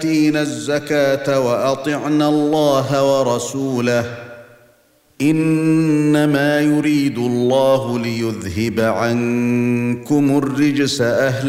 آتينا الزكاة وأطعنا الله ورسوله إنما يريد الله ليذهب عنكم الرجس أهل